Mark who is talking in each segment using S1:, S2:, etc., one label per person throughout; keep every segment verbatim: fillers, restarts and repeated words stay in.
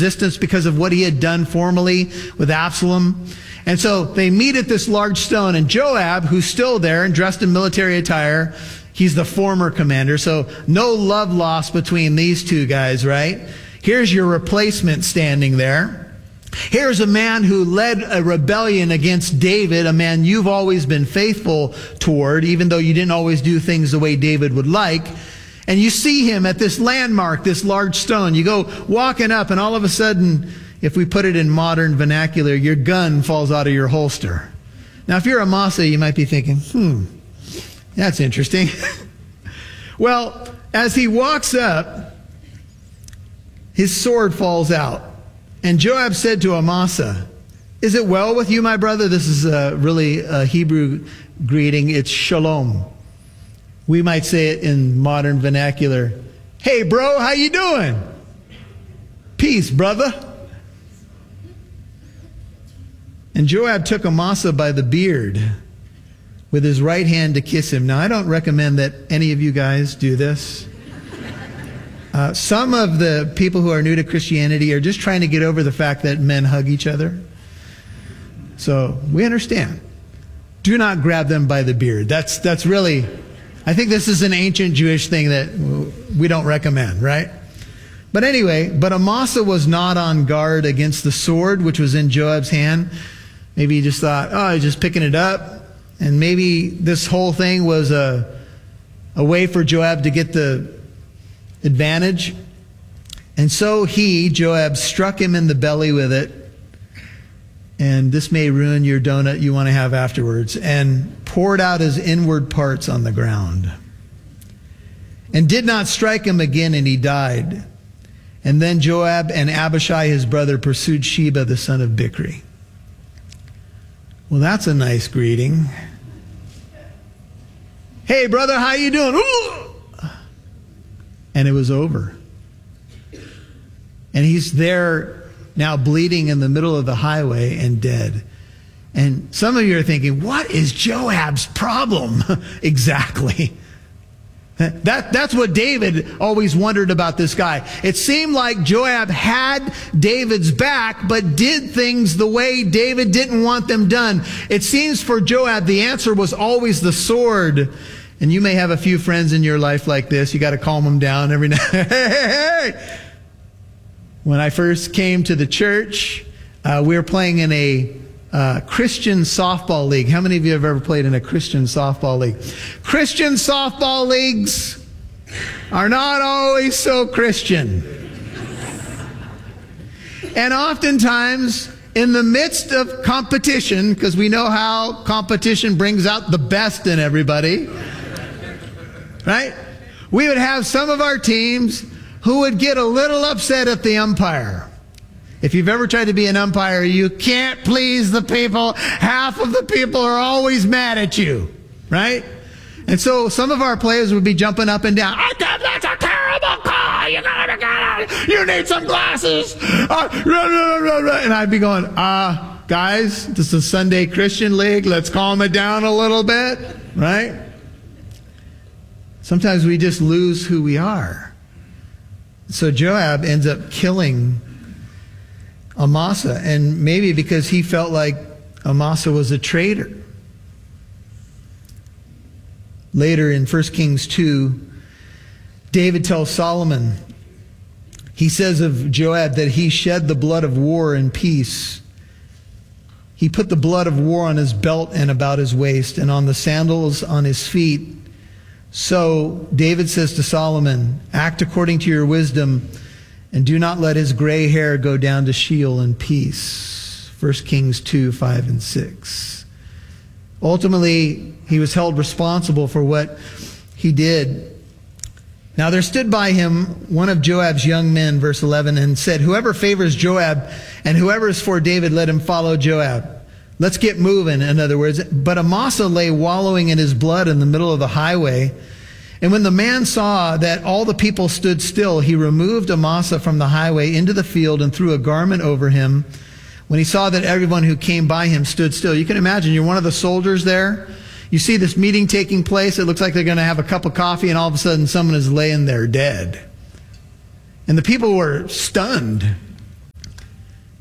S1: resistance because of what he had done formerly with Absalom. And so they meet at this large stone, and Joab, who's still there and dressed in military attire, he's the former commander, so no love lost between these two guys, right? Here's your replacement standing there. Here's a man who led a rebellion against David, a man you've always been faithful toward, even though you didn't always do things the way David would like. And you see him at this landmark, this large stone. You go walking up, and all of a sudden, if we put it in modern vernacular, your gun falls out of your holster. Now, if you're Amasa, you might be thinking, hmm, that's interesting. Well, as he walks up, his sword falls out. And Joab said to Amasa, "Is it well with you, my brother?" This is a really a Hebrew greeting. It's shalom. We might say it in modern vernacular. "Hey, bro, how you doing?" "Peace, brother." And Joab took Amasa by the beard with his right hand to kiss him. Now, I don't recommend that any of you guys do this. Uh, some of the people who are new to Christianity are just trying to get over the fact that men hug each other. So we understand. Do not grab them by the beard. That's, that's really, I think this is an ancient Jewish thing that we don't recommend, right? But anyway, but Amasa was not on guard against the sword, which was in Joab's hand. Maybe he just thought, oh, he's just picking it up. And maybe this whole thing was a, a way for Joab to get the advantage. And so he, Joab, struck him in the belly with it. And this may ruin your donut you want to have afterwards. And poured out his inward parts on the ground. And did not strike him again, and he died. And then Joab and Abishai, his brother, pursued Sheba, the son of Bichri. Well, that's a nice greeting. "Hey, brother, how you doing?" Ooh! And it was over. And he's there now bleeding in the middle of the highway and dead. And some of you are thinking, what is Joab's problem? Exactly. That, that's what David always wondered about this guy. It seemed like Joab had David's back, but did things the way David didn't want them done. It seems for Joab, the answer was always the sword. And you may have a few friends in your life like this. You got to calm them down every now and then. Hey, hey, hey. When I first came to the church, uh, we were playing in a Uh, Christian softball league. How many of you have ever played in a Christian softball league? Christian softball leagues are not always so Christian. And oftentimes, in the midst of competition, because we know how competition brings out the best in everybody, right? We would have some of our teams who would get a little upset at the umpire. If you've ever tried to be an umpire, you can't please the people. Half of the people are always mad at you, right? And so some of our players would be jumping up and down. I think that's a terrible call. You gotta get it. You need some glasses. Uh, rah, rah, rah, rah. And I'd be going, uh, guys, this is a Sunday Christian league. Let's calm it down a little bit, right? Sometimes we just lose who we are. So Joab ends up killing Amasa, and maybe because he felt like Amasa was a traitor. Later in First Kings two, David tells Solomon, he says of Joab that he shed the blood of war in peace. He put the blood of war on his belt and about his waist, and on the sandals on his feet. So David says to Solomon, act according to your wisdom, and do not let his gray hair go down to Sheol in peace. First Kings two, five, and six. Ultimately, he was held responsible for what he did. Now there stood by him one of Joab's young men, verse eleven, and said, whoever favors Joab and whoever is for David, let him follow Joab. Let's get moving, in other words. But Amasa lay wallowing in his blood in the middle of the highway. And when the man saw that all the people stood still, he removed Amasa from the highway into the field and threw a garment over him. When he saw that everyone who came by him stood still. You can imagine, you're one of the soldiers there. You see this meeting taking place. It looks like they're going to have a cup of coffee, and all of a sudden someone is laying there dead. And the people were stunned.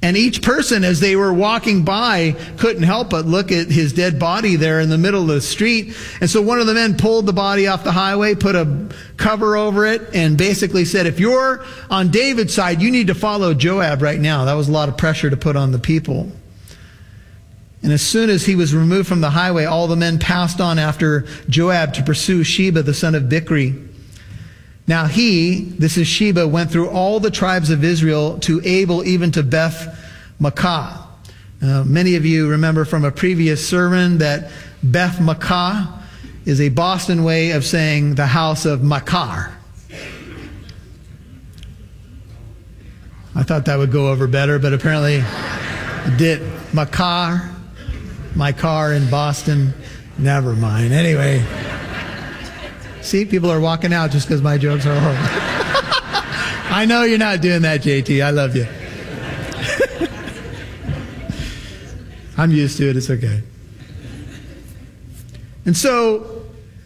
S1: And each person, as they were walking by, couldn't help but look at his dead body there in the middle of the street. And so one of the men pulled the body off the highway, put a cover over it, and basically said, if you're on David's side, you need to follow Joab right now. That was a lot of pressure to put on the people. And as soon as he was removed from the highway, all the men passed on after Joab to pursue Sheba, the son of Bichri. Now he, this is Sheba, went through all the tribes of Israel to Abel, even to Beth Makkah. Uh, many of you remember from a previous sermon that Beth Makkah is a Boston way of saying the house of Makar. I thought that would go over better, but apparently it did. Makar, my car in Boston. Never mind. Anyway. See, people are walking out just because my jokes are horrible. I know you're not doing that, J T. I love you. I'm used to it. It's okay. And so,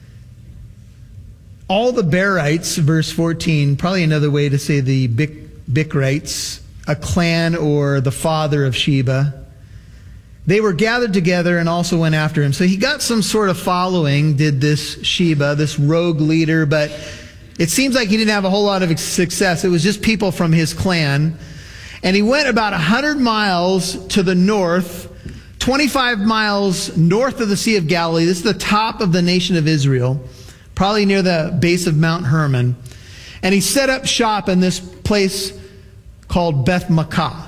S1: all the Berites, verse fourteen, probably another way to say the Bichrites, a clan or the father of Sheba, they were gathered together and also went after him. So he got some sort of following, did this Sheba, this rogue leader, but it seems like he didn't have a whole lot of success. It was just people from his clan. And he went about one hundred miles to the north, twenty-five miles north of the Sea of Galilee. This is the top of the nation of Israel, probably near the base of Mount Hermon. And he set up shop in this place called Beth Makkah.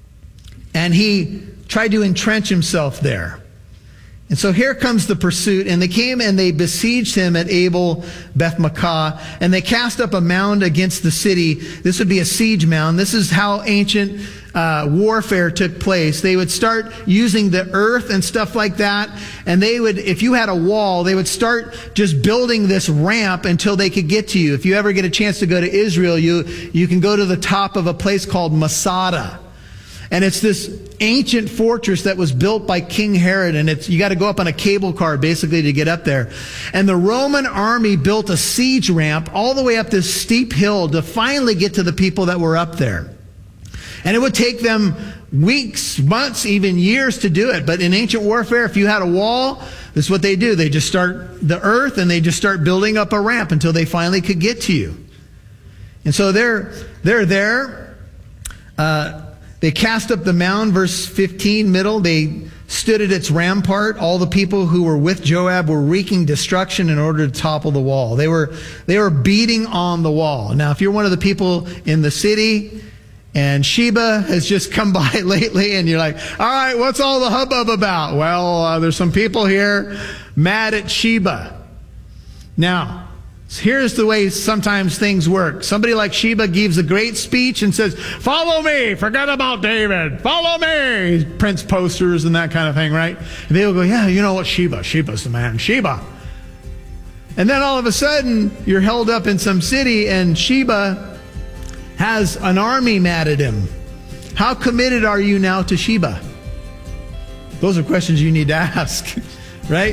S1: And he tried to entrench himself there. And so here comes the pursuit, and they came and they besieged him at Abel Beth Makkah, and they cast up a mound against the city. This would be a siege mound. This is how ancient uh, warfare took place. They would start using the earth and stuff like that, and they would, if you had a wall, they would start just building this ramp until they could get to you. If you ever get a chance to go to Israel, you, you can go to the top of a place called Masada. And it's this ancient fortress that was built by King Herod, and it's you got to go up on a cable car basically to get up there. And the Roman army built a siege ramp all the way up this steep hill to finally get to the people that were up there. And it would take them weeks, months, even years to do it. But in ancient warfare, if you had a wall, this is what they do. They just start the earth and they just start building up a ramp until they finally could get to you. And so they're they're there. Uh, They cast up the mound, verse fifteen, middle. They stood at its rampart. All the people who were with Joab were wreaking destruction in order to topple the wall. They were, they were beating on the wall. Now, if you're one of the people in the city and Sheba has just come by lately and you're like, all right, what's all the hubbub about? Well, uh, there's some people here mad at Sheba. Now, here's the way sometimes things work. Somebody like Sheba gives a great speech and says, follow me, forget about David, follow me. Prints posters and that kind of thing, right? And they will go, yeah, you know what, Sheba, Sheba's the man, Sheba. And then all of a sudden, you're held up in some city and Sheba has an army mad at him. How committed are you now to Sheba? Those are questions you need to ask, right?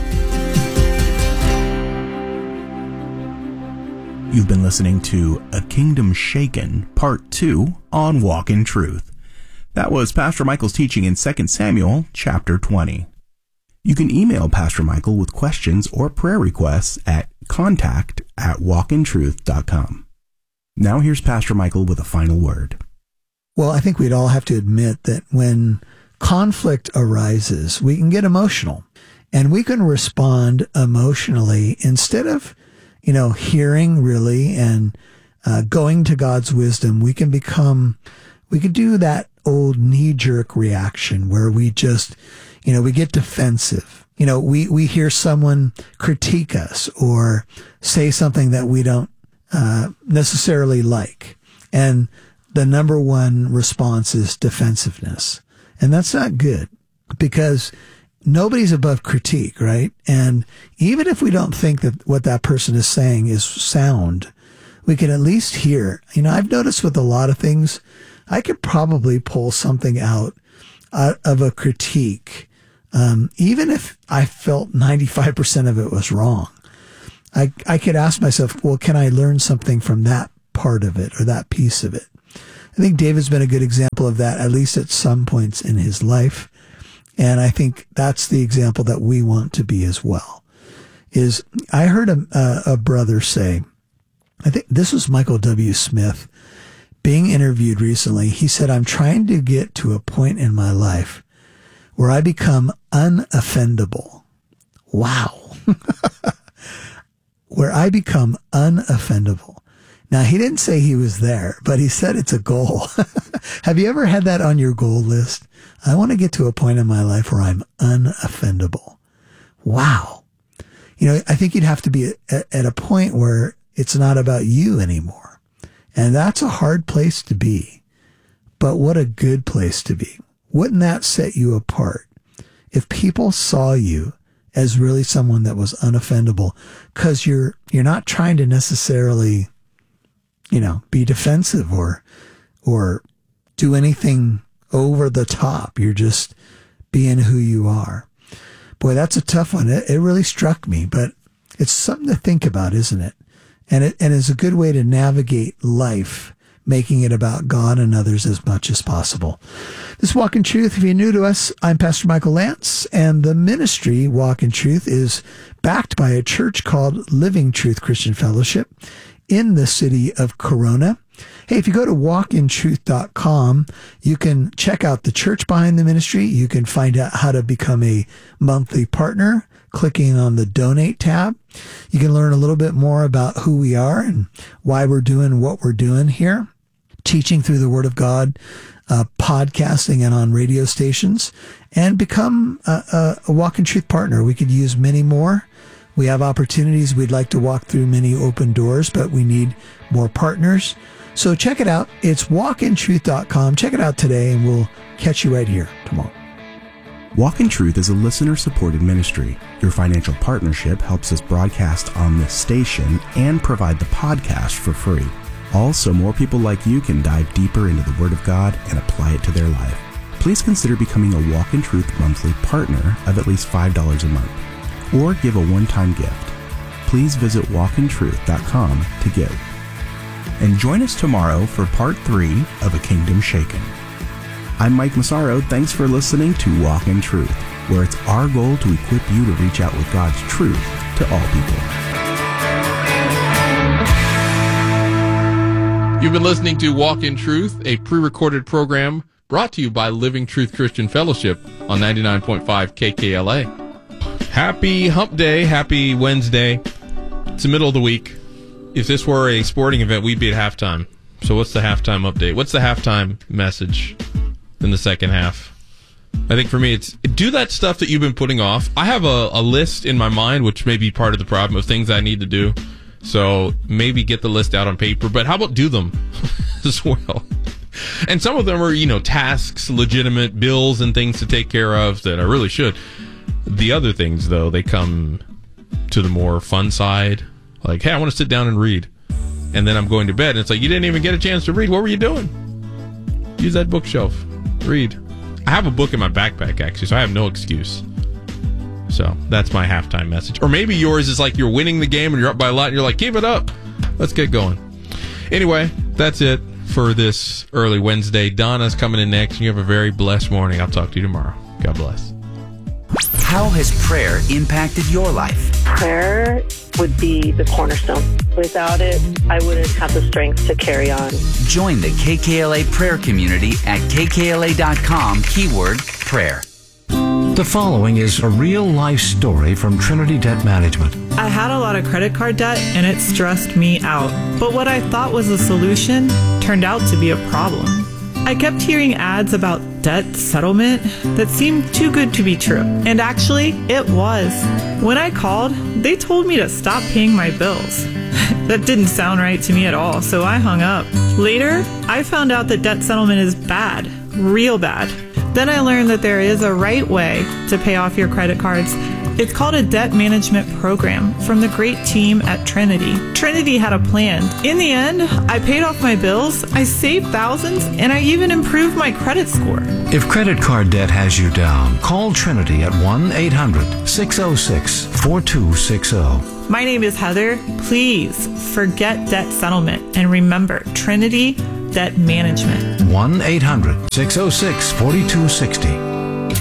S2: You've been listening to A Kingdom Shaken, Part two on Walk in Truth. That was Pastor Michael's teaching in Second Samuel, chapter twenty. You can email Pastor Michael with questions or prayer requests at contact at walk in truth dot com. Now here's Pastor Michael with a final word.
S3: Well, I think we'd all have to admit that when conflict arises, we can get emotional. And we can respond emotionally instead of you know, hearing really and uh, going to God's wisdom. We can become, we could do that old knee-jerk reaction where we just, you know, we get defensive. You know, we, we hear someone critique us or say something that we don't uh, necessarily like. And the number one response is defensiveness. And that's not good because nobody's above critique, right? And even if we don't think that what that person is saying is sound, we can at least hear. You know, I've noticed with a lot of things, I could probably pull something out, out of a critique, um, even if I felt ninety-five percent of it was wrong. I, I could ask myself, well, can I learn something from that part of it or that piece of it? I think David's been a good example of that, at least at some points in his life. And I think that's the example that we want to be as well. Is I heard a, a, a brother say, I think this was Michael W. Smith, being interviewed recently. He said, I'm trying to get to a point in my life where I become unoffendable. Wow. Where I become unoffendable. Now, he didn't say he was there, but he said it's a goal. Have you ever had that on your goal list? I want to get to a point in my life where I'm unoffendable. Wow. You know, I think you'd have to be at, at a point where it's not about you anymore. And that's a hard place to be. But what a good place to be. Wouldn't that set you apart? If people saw you as really someone that was unoffendable, because you're, you're not trying to necessarily, you know, be defensive or, or do anything over the top. You're just being who you are. Boy, that's a tough one. It, it really struck me, but it's something to think about, isn't it? And it, and it's a good way to navigate life, making it about God and others as much as possible. This Walk in Truth, if you're new to us, I'm Pastor Michael Lance, and the ministry Walk in Truth is backed by a church called Living Truth Christian Fellowship in the city of Corona. Hey, if you go to walk in truth dot com, you can check out the church behind the ministry. You can find out how to become a monthly partner, clicking on the donate tab. You can learn a little bit more about who we are and why we're doing what we're doing here, teaching through the Word of God, uh, podcasting and on radio stations, and become a, a, a Walk in Truth partner. We could use many more. We have opportunities. We'd like to walk through many open doors, but we need more partners. So check it out. It's walk in truth dot com. Check it out today, and we'll catch you right here tomorrow.
S2: Walk in Truth is a listener-supported ministry. Your financial partnership helps us broadcast on this station and provide the podcast for free. Also, more people like you can dive deeper into the Word of God and apply it to their life. Please consider becoming a Walk in Truth monthly partner of at least five dollars a month, or give a one-time gift. Please visit walk in truth dot com to give. And join us tomorrow for part three of A Kingdom Shaken. I'm Mike Massaro. Thanks for listening to Walk in Truth, where it's our goal to equip you to reach out with God's truth to all people.
S4: You've been listening to Walk in Truth, a pre-recorded program brought to you by Living Truth Christian Fellowship on ninety-nine point five K K L A. Happy Hump Day. Happy Wednesday. It's the middle of the week. If this were a sporting event, we'd be at halftime. So what's the halftime update? What's the halftime message in the second half? I think for me, it's do that stuff that you've been putting off. I have a, a list in my mind, which may be part of the problem of things I need to do. So maybe get the list out on paper, but how about do them as well? And some of them are, you know, tasks, legitimate bills and things to take care of that I really should. The other things, though, they come to the more fun side. Like, hey, I want to sit down and read. And then I'm going to bed, and it's like, you didn't even get a chance to read. What were you doing? Use that bookshelf. Read. I have a book in my backpack, actually, so I have no excuse. So that's my halftime message. Or maybe yours is like you're winning the game and you're up by a lot, and you're like, keep it up. Let's get going. Anyway, that's it for this early Wednesday. Donna's coming in next, and you have a very blessed morning. I'll talk to you tomorrow. God bless.
S5: How has prayer impacted your life?
S6: Prayer would be the cornerstone. Without it, I wouldn't have the strength to carry on.
S5: Join the K K L A prayer community at K K L A dot com, keyword prayer.
S7: The following is a real-life story from Trinity Debt Management.
S8: I had a lot of credit card debt, and it stressed me out. But what I thought was a solution turned out to be a problem. I kept hearing ads about debt settlement that seemed too good to be true. And actually, it was. When I called, they told me to stop paying my bills. That didn't sound right to me at all, so I hung up. Later, I found out that debt settlement is bad, real bad. Then I learned that there is a right way to pay off your credit cards. It's called a debt management program from the great team at Trinity. Trinity had a plan. In the end, I paid off my bills, I saved thousands, and I even improved my credit score.
S7: If credit card debt has you down, call Trinity at one eight hundred six oh six four two six oh.
S8: My name is Heather. Please forget debt settlement and remember, Trinity debt management.
S7: one eight hundred six oh six four two six oh.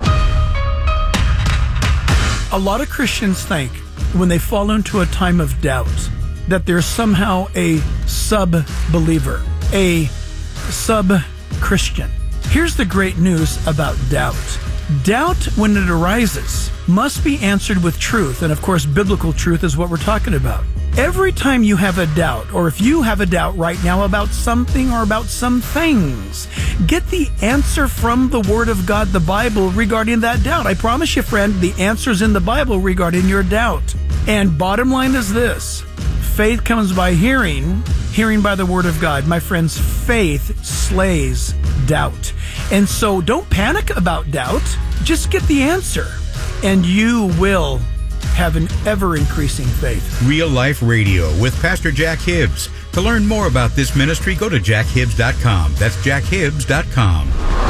S9: A lot of Christians think when they fall into a time of doubt that they're somehow a sub-believer, a sub-Christian. Here's the great news about doubt. Doubt, when it arises, must be answered with truth. And of course, biblical truth is what we're talking about. Every time you have a doubt, or if you have a doubt right now about something or about some things, get the answer from the Word of God, the Bible, regarding that doubt. I promise you, friend, the answer's in the Bible regarding your doubt. And bottom line is this: faith comes by hearing, hearing by the Word of God. My friends, faith slays doubt. And so don't panic about doubt. Just get the answer, and you will have an ever-increasing faith.
S10: Real Life Radio with Pastor Jack Hibbs. To learn more about this ministry, go to jack hibbs dot com. That's jack hibbs dot com.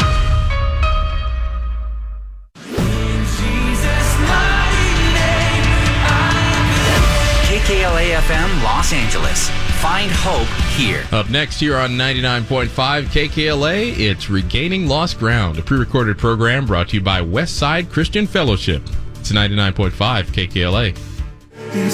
S5: K K L A F M Los Angeles. Find hope here.
S4: Up next here on ninety-nine point five K K L A, it's Regaining Lost Ground, a pre-recorded program brought to you by Westside Christian Fellowship. It's ninety-nine point five K K L A.